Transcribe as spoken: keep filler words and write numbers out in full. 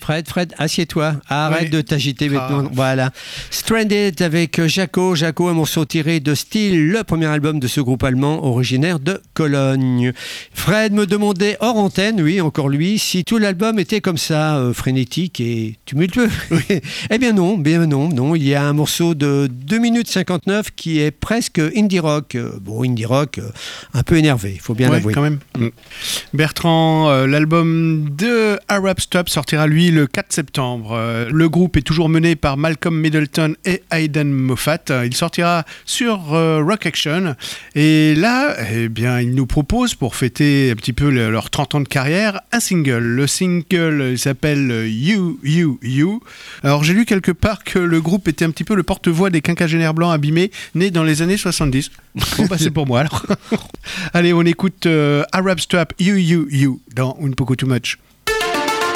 Fred, Fred, assieds-toi. Arrête oui. de t'agiter maintenant. Ah. Voilà. Stranded avec Jaco. Jaco, un morceau tiré de Steel, le premier album de ce groupe allemand originaire de Cologne. Fred me demandait hors antenne, oui, encore lui, si tout l'album était comme ça, euh, frénétique et tumultueux. Eh bien non, bien non, non. Il y a un morceau de deux minutes cinquante-neuf qui est presque indie rock. Euh, bon, indie rock, euh, un peu énervé, il faut bien ouais, l'avouer. quand même. Mm. Bertrand, euh, l'album de Arab Stop sortira lui le quatre septembre. Euh, le groupe est toujours mené par Malcolm Middleton et Aidan Moffat. Il sortira sur euh, Rock Action. Et là, eh bien, ils nous proposent, pour fêter un petit peu le, leurs trente ans de carrière, un single. Le single il s'appelle You, You, You. Alors, j'ai lu quelque part que le groupe était un petit peu le porte-voix des quinquagénaires blancs abîmés, nés dans les années soixante-dix. Bon, bah, c'est pour moi alors. Allez, on écoute euh, Arab Stop, You, You, You dans Un Poco Too Much.